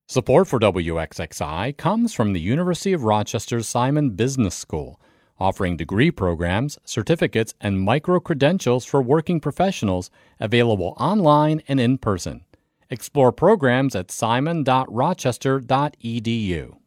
Support for WXXI comes from the University of Rochester's Simon Business School, offering degree programs, certificates, and micro-credentials for working professionals available online and in person. Explore programs at simon.rochester.edu.